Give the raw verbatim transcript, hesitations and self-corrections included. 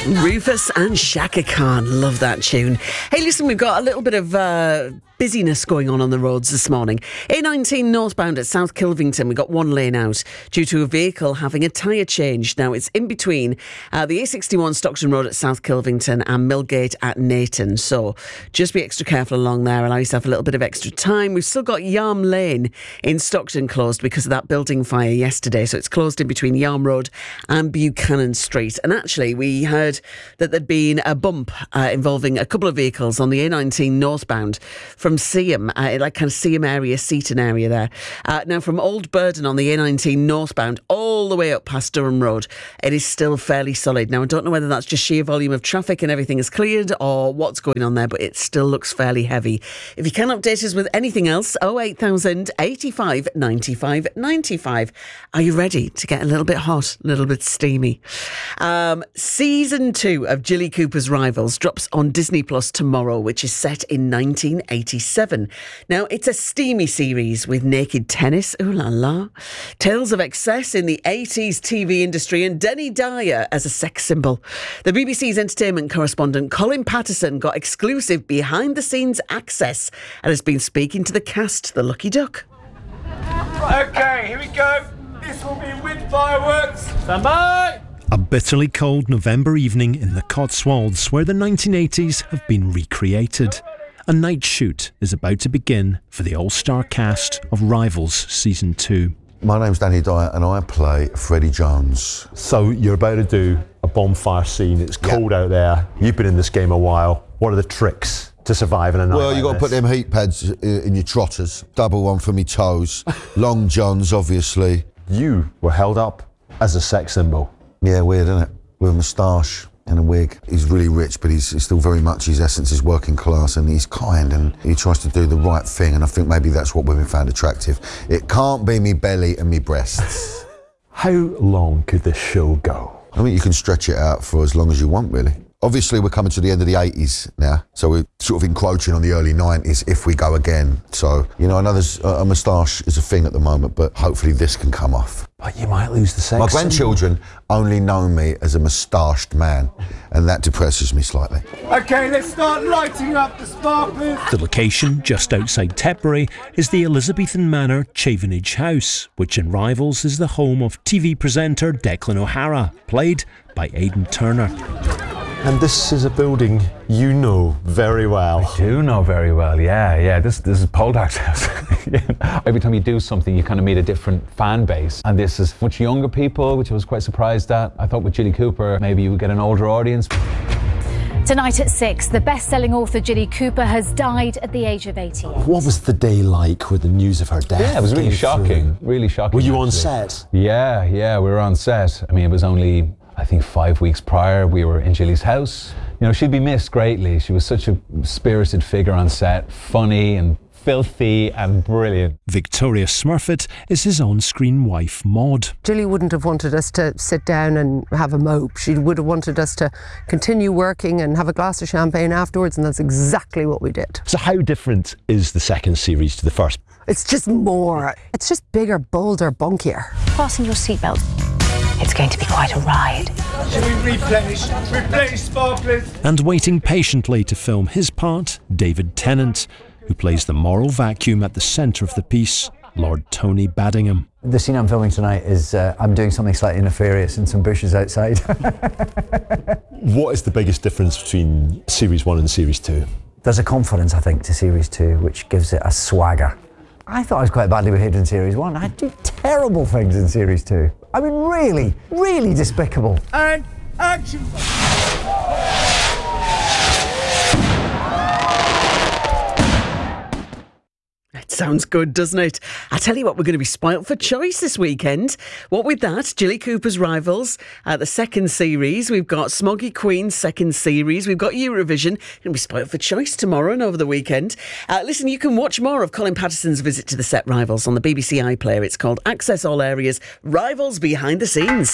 Rufus and Shaka Khan. Love that tune. Hey, listen, we've got a little bit of uh, busyness going on on the roads this morning. A nineteen northbound at South Kilvington, we got one lane out due to a vehicle having a tyre change. Now, it's in between uh, the A sixty-one Stockton Road at South Kilvington and Millgate at Nayton. So just be extra careful along there. Allow yourself a little bit of extra time. We've still got Yarm Lane in Stockton closed because of that building fire yesterday. So it's closed in between Yarm Road and Buchanan Street. And actually, we heard that there'd been a bump uh, involving a couple of vehicles on the A nineteen northbound from Seaham, uh, like kind of Seaham area, Seaton area there. Uh, now, from Old Burden on the A nineteen northbound all the way up past Durham Road, it is still fairly solid. Now, I don't know whether that's just sheer volume of traffic and everything is cleared or what's going on there, but it still looks fairly heavy. If you can update us with anything else, oh eight thousand eighty-five ninety-five ninety-five. Are you ready to get a little bit hot, a little bit steamy? Um, season two of Jilly Cooper's Rivals drops on Disney Plus tomorrow, which is set in nineteen eighty-seven. Now, it's a steamy series with naked tennis, ooh la la, tales of excess in the eighties T V industry, and Denny Dyer as a sex symbol. The B B C's entertainment correspondent Colin Patterson got exclusive behind-the-scenes access and has been speaking to the cast, the Lucky Duck. OK, here we go. This will be with fireworks. Stand by! A bitterly cold November evening in the Cotswolds, where the nineteen eighties have been recreated. A night shoot is about to begin for the all-star cast of Rivals Season two. My name's Danny Dyer and I play Freddie Jones. So you're about to do a bonfire scene. It's cold Yep. out there. You've been in this game a while. What are the tricks to survive in a night Well, like you got to this? put them heat pads i- in your trotters. Double one for me toes. Long johns, obviously. You were held up as a sex symbol. Yeah, weird, isn't it? With a moustache and a wig. He's really rich, but he's, he's still very much, his essence is working class, and he's kind, and he tries to do the right thing, and I think maybe that's what women found attractive. It can't be me belly and me breasts. How long could this show go? I think you can stretch it out for as long as you want, really. Obviously, we're coming to the end of the eighties now, so we're sort of encroaching on the early nineties if we go again. So, you know, I know there's a, a moustache is a thing at the moment, but hopefully this can come off. But you might lose the sex My symbol. grandchildren only know me as a moustached man, and that depresses me slightly. OK, let's start lighting up the sparklers. The location, just outside Tetbury, is the Elizabethan Manor Chavenage House, which in Rivals is the home of T V presenter Declan O'Hara, played by Aidan Turner. And this is a building you know very well. I do know very well, yeah, yeah. This this is Poldark's house. Every time you do something, you kind of meet a different fan base. And this is much younger people, which I was quite surprised at. I thought with Jilly Cooper, maybe you would get an older audience. Tonight at six, the best-selling author Jilly Cooper has died at the age of eighty-eight. What was the day like with the news of her death? Yeah, it was really came shocking, through? really shocking. Were you on actually. set? Yeah, yeah, we were on set. I mean, it was only, I think, five weeks prior. We were in Jilly's house. You know, she'd be missed greatly. She was such a spirited figure on set, funny and filthy and brilliant. Victoria Smurfett is his on-screen wife, Maud. Jilly wouldn't have wanted us to sit down and have a mope. She would have wanted us to continue working and have a glass of champagne afterwards, and that's exactly what we did. So how different is the second series to the first? It's just more. It's just bigger, bolder, bunkier. Fasten your seatbelt. It's going to be quite a ride. Shall we replenish? Replenish sparklers. And waiting patiently to film his part, David Tennant, who plays the moral vacuum at the centre of the piece, Lord Tony Baddingham. The scene I'm filming tonight is uh, I'm doing something slightly nefarious in some bushes outside. What is the biggest difference between series one and series two? There's a confidence, I think, to series two, which gives it a swagger. I thought I was quite badly behaved in series one. I do terrible things in series two. I mean, really, really despicable. And action. It sounds good, doesn't it? I tell you what, we're going to be spoilt for choice this weekend. What with that, Jilly Cooper's Rivals, uh, the second series. We've got Smoggy Queen's second series. We've got Eurovision. We're going to be spoilt for choice tomorrow and over the weekend. Uh, listen, you can watch more of Colin Patterson's visit to the set Rivals on the B B C iPlayer. It's called Access All Areas, Rivals Behind the Scenes.